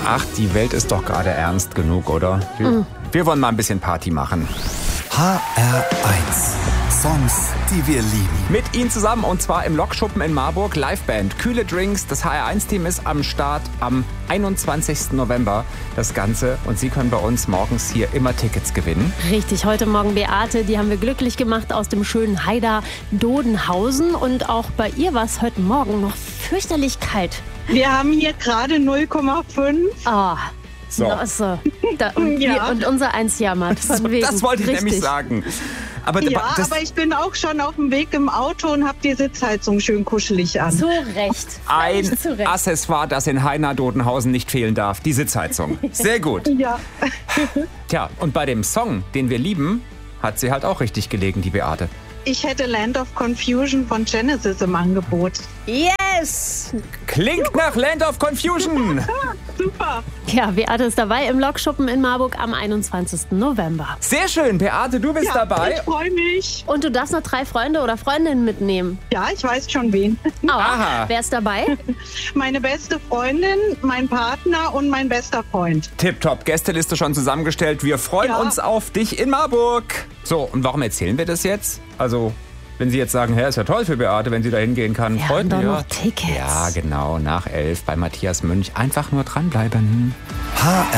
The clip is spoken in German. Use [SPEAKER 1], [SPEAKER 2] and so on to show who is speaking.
[SPEAKER 1] Ach, die Welt ist doch gerade ernst genug, oder? Wir wollen mal ein bisschen Party machen.
[SPEAKER 2] HR1. Songs, die wir lieben.
[SPEAKER 1] Mit Ihnen zusammen und zwar im Lokschuppen in Marburg. Liveband, kühle Drinks. Das HR1-Team ist am Start am 21. November. Das Ganze. Und Sie können bei uns morgens hier immer Tickets gewinnen.
[SPEAKER 3] Richtig, heute Morgen Beate, die haben wir glücklich gemacht aus dem schönen Haida Dodenhausen. Und auch bei ihr war es heute Morgen noch fürchterlich kalt.
[SPEAKER 4] Wir haben hier gerade 0,5.
[SPEAKER 3] Ah,
[SPEAKER 1] So.
[SPEAKER 3] und unser Eins jammert. Von wegen.
[SPEAKER 1] Das wollte ich
[SPEAKER 3] Richtig.
[SPEAKER 1] nämlich sagen. Aber,
[SPEAKER 4] Ja,
[SPEAKER 1] das,
[SPEAKER 4] aber ich bin auch schon auf dem Weg im Auto und habe die Sitzheizung schön kuschelig an.
[SPEAKER 3] Zu Recht.
[SPEAKER 1] ein
[SPEAKER 3] Völlig zu Recht.
[SPEAKER 1] Accessoire, das in Haida Dodenhausen nicht fehlen darf. Die Sitzheizung. Sehr gut.
[SPEAKER 4] Ja.
[SPEAKER 1] Tja, und bei dem Song, den wir lieben, hat sie halt auch richtig gelegen, die Beate.
[SPEAKER 4] Ich hätte Land of Confusion von Genesis im Angebot.
[SPEAKER 3] Yes!
[SPEAKER 1] Klingt nach Land of Confusion.
[SPEAKER 4] Super.
[SPEAKER 3] Ja, Beate ist dabei im Lokschuppen in Marburg am 21. November.
[SPEAKER 1] Sehr schön, Beate, du bist
[SPEAKER 4] Ich
[SPEAKER 1] dabei.
[SPEAKER 4] freue mich.
[SPEAKER 3] Und du darfst noch 3 Freunde oder Freundinnen mitnehmen.
[SPEAKER 4] Ja, ich weiß schon wen.
[SPEAKER 1] Aha.
[SPEAKER 3] Wer ist dabei?
[SPEAKER 4] Meine beste Freundin, mein Partner und mein bester Freund.
[SPEAKER 1] Tipptopp, Gästeliste schon zusammengestellt. Wir freuen
[SPEAKER 4] Ja.
[SPEAKER 1] uns auf dich in Marburg. So, und warum erzählen wir das jetzt? Also, wenn Sie jetzt sagen, ist ja toll für Beate, wenn sie da hingehen kann.
[SPEAKER 3] Wir
[SPEAKER 1] Freut
[SPEAKER 3] haben doch
[SPEAKER 1] mich,
[SPEAKER 3] noch Tickets.
[SPEAKER 1] Ja, genau, nach 11 bei Matthias Münch. Einfach nur dranbleiben.